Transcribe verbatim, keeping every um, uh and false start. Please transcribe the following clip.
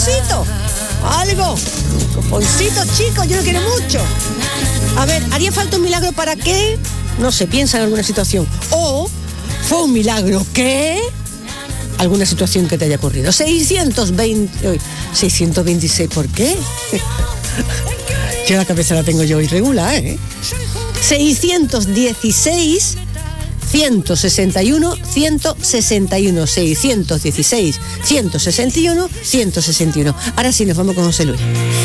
cuponcito. Algo. Cuponcito, chicos, yo no quiero mucho. A ver, ¿haría falta un milagro para qué? No sé, piensa en alguna situación. O fue un milagro ¿qué? Alguna situación que te haya ocurrido. seiscientos veinte, uy, seiscientos veintiséis, ¿por qué? Yo la cabeza la tengo yo irregular, ¿eh? seiscientos dieciséis, ciento sesenta y uno, ciento sesenta y uno. seiscientos dieciséis, ciento sesenta y uno, ciento sesenta y uno. Ahora sí, nos vamos con José Luis.